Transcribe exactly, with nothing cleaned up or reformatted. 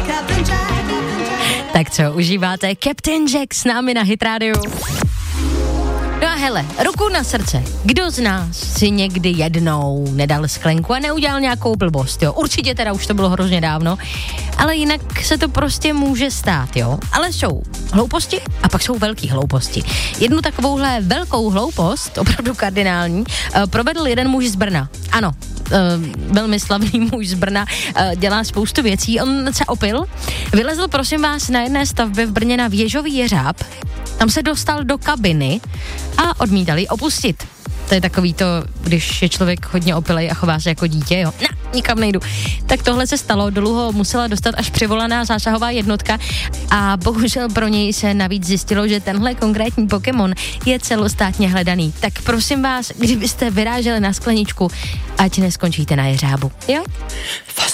Tak co, užíváte Captain Jack s námi na Hit Radio? No a hele, ruku na srdce, kdo z nás si někdy jednou nedal sklenku a neudělal nějakou blbost, jo? Určitě teda už to bylo hrozně dávno, ale jinak se to prostě může stát, jo? Ale jsou hlouposti a pak jsou velký hlouposti. Jednu takovouhle velkou hloupost, opravdu kardinální, uh, provedl jeden muž z Brna. Ano, uh, velmi slavný muž z Brna, uh, dělá spoustu věcí, on se opil, vylezl prosím vás na jedné stavbě v Brně na Věžový jeřáb, tam se dostal do kabiny a odmítali opustit. To je takový to, když je člověk hodně opilej a chová se jako dítě, jo. No, nikam nejdu. Tak tohle se stalo, dolů ho musela dostat až přivolaná zásahová jednotka a bohužel pro něj se navíc zjistilo, že tenhle konkrétní Pokémon je celostátně hledaný. Tak prosím vás, kdybyste vyráželi na skleničku, ať neskončíte na jeřábu, jo?